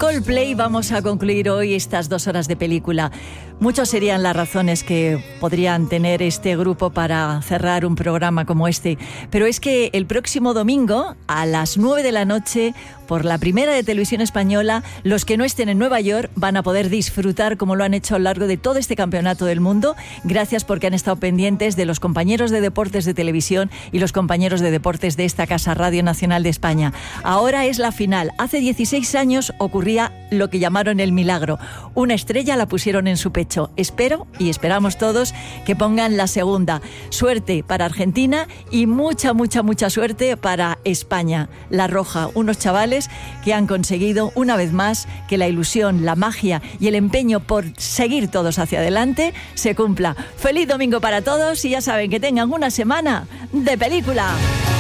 Coldplay vamos a concluir hoy estas 2 horas de película. Muchas serían las razones que podrían tener este grupo para cerrar un programa como este, pero es que el próximo domingo a las 9 de la noche, por la primera de Televisión Española, los que no estén en Nueva York van a poder disfrutar como lo han hecho a lo largo de todo este campeonato del mundo, gracias porque han estado pendientes de los compañeros de deportes de televisión y los compañeros de deportes de esta casa Radio Nacional de España. Ahora es la final. Hace 16 años ocurría lo que llamaron el milagro. Una estrella la pusieron en su pecho. Espero y esperamos todos que pongan la segunda. Suerte para Argentina y mucha suerte para España. La Roja, unos chavales que han conseguido una vez más que la ilusión, la magia y el empeño por seguir todos hacia adelante se cumpla. Feliz domingo para todos y ya saben que tengan una semana de película.